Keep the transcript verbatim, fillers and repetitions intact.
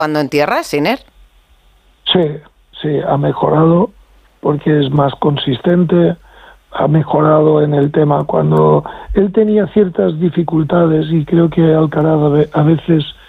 cuando entierra, Sinner? Sí, sí, ha mejorado porque es más consistente, ha mejorado en el tema cuando él tenía ciertas dificultades y creo que Alcaraz a veces